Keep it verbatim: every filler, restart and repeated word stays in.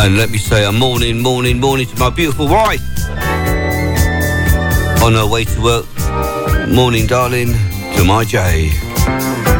And let me say a morning, morning, morning to my beautiful wife. On her way to work. Morning, darling, to my Jay.